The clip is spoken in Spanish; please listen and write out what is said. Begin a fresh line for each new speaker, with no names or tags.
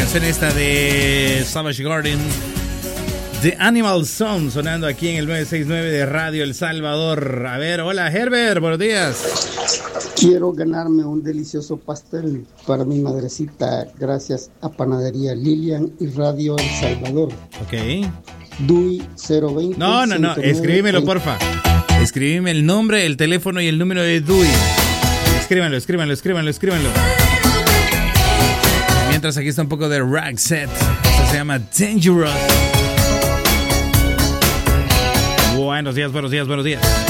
canción esta de Savage Garden, The Animal Song, sonando aquí en el 969 de Radio El Salvador. A ver, hola Herbert, buenos días.
Quiero ganarme un delicioso pastel para mi madrecita, gracias a Panadería Lilian y Radio El Salvador.
Ok.
DUI 020.
No, escríbemelo, porfa. Escríbeme el nombre, el teléfono y el número de DUI. Escríbanlo. Mientras aquí está un poco de Roxette. Esto se llama Dangerous. Buenos días.